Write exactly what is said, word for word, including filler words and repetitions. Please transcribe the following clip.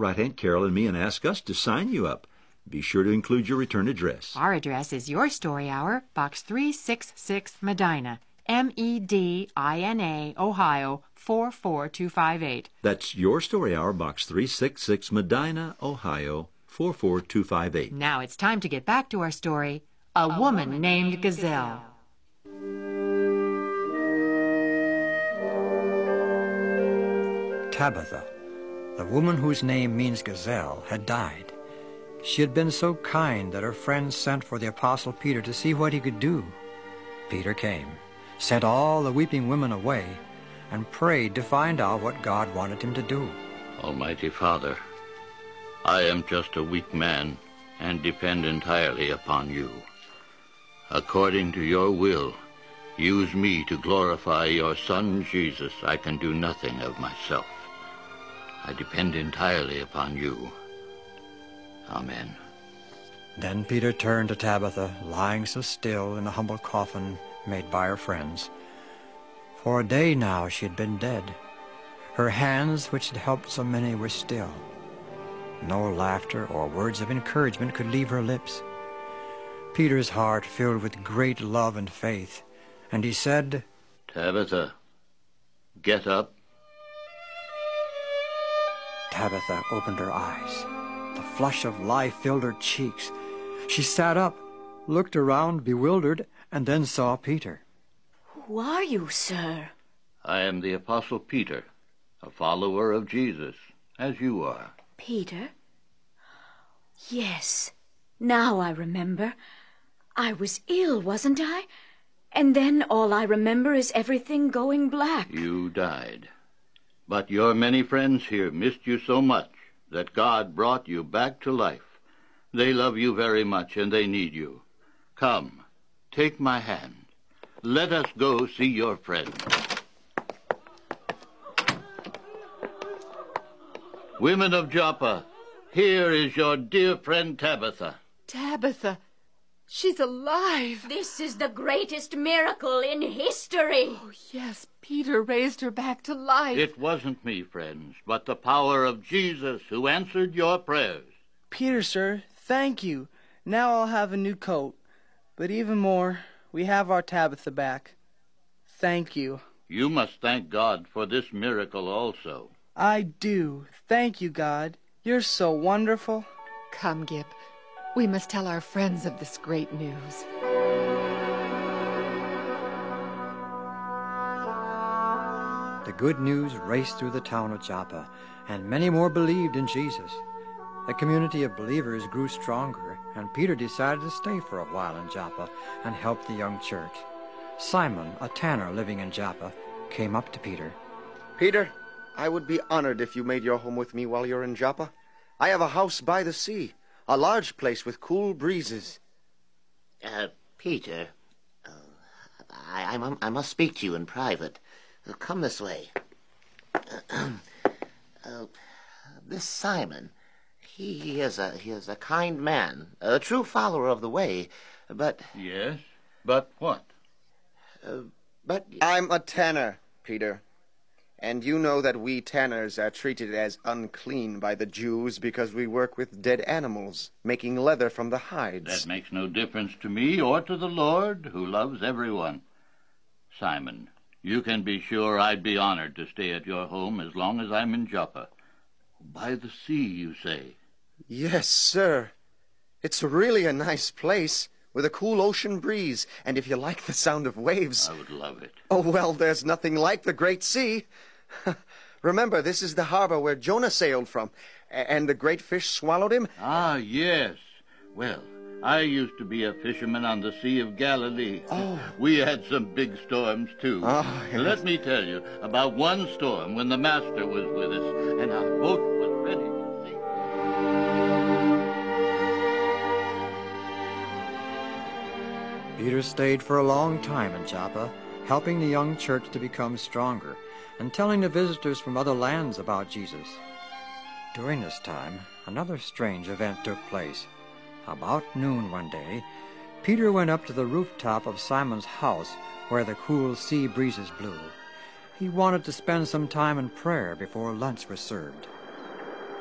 write Aunt Carol and me and ask us to sign you up. Be sure to include your return address. Our address is Your Story Hour, Box three sixty-six, Medina, M E D I N A, Ohio, four four two five eight. That's Your Story Hour, Box three sixty-six, Medina, Ohio, four four two five eight. Now it's time to get back to our story, A, A Woman, woman Named, named Gazelle. Tabitha, the woman whose name means gazelle, had died. She had been so kind that her friends sent for the Apostle Peter to see what he could do. Peter came, sent all the weeping women away, and prayed to find out what God wanted him to do. Almighty Father, I am just a weak man and depend entirely upon you. According to your will, use me to glorify your Son, Jesus. I can do nothing of myself. I depend entirely upon you. Amen. Then Peter turned to Tabitha, lying so still in a humble coffin made by her friends. For a day now she had been dead. Her hands, which had helped so many, were still. No laughter or words of encouragement could leave her lips. Peter's heart filled with great love and faith, and he said, Tabitha, get up. Tabitha opened her eyes. The flush of life filled her cheeks. She sat up, looked around bewildered, and then saw Peter. Who are you, sir? I am the Apostle Peter, a follower of Jesus, as you are. Peter? Yes, now I remember. I was ill, wasn't I? And then all I remember is everything going black. You died. But your many friends here missed you so much that God brought you back to life. They love you very much, and they need you. Come, take my hand. Let us go see your friend. Women of Joppa, here is your dear friend Tabitha. Tabitha, she's alive. This is the greatest miracle in history. Oh, yes, Peter raised her back to life. It wasn't me, friends, but the power of Jesus who answered your prayers. Peter, sir, thank you. Now I'll have a new coat. But even more, we have our Tabitha back. Thank you. You must thank God for this miracle also. I do. Thank you, God. You're so wonderful. Come, Gip. We must tell our friends of this great news. The good news raced through the town of Joppa, and many more believed in Jesus. The community of believers grew stronger, and Peter decided to stay for a while in Joppa and help the young church. Simon, a tanner living in Joppa, came up to Peter. Peter, I would be honored if you made your home with me while you're in Joppa. I have a house by the sea, a large place with cool breezes. Uh, Peter, uh, I, I, I must speak to you in private. Uh, come this way. uh, this Simon, he, he is a he is a kind man, a true follower of the way, but... Yes, but what? Uh, but... I'm a tanner, Peter. And you know that we tanners are treated as unclean by the Jews because we work with dead animals, making leather from the hides. That makes no difference to me or to the Lord, who loves everyone. Simon, you can be sure I'd be honored to stay at your home as long as I'm in Joppa. By the sea, you say? Yes, sir. It's really a nice place, with a cool ocean breeze, and if you like the sound of waves... I would love it. Oh, well, there's nothing like the great sea. Remember, this is the harbor where Jonah sailed from, and the great fish swallowed him. Ah, yes. Well, I used to be a fisherman on the Sea of Galilee. Oh. We had some big storms, too. Oh, yes. Let me tell you about one storm when the master was with us, and our boat was ready to sink. Peter stayed for a long time in Joppa, helping the young church to become stronger and telling the visitors from other lands about Jesus. During this time, another strange event took place. About noon one day, Peter went up to the rooftop of Simon's house where the cool sea breezes blew. He wanted to spend some time in prayer before lunch was served.